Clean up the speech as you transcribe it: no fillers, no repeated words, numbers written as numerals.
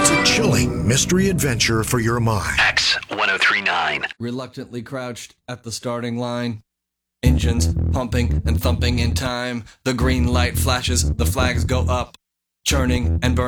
It's a chilling mystery adventure for your mind. X1039. Reluctantly crouched at the starting line. Engines pumping and thumping in time. The green light flashes, the flags go up. Churning and burning.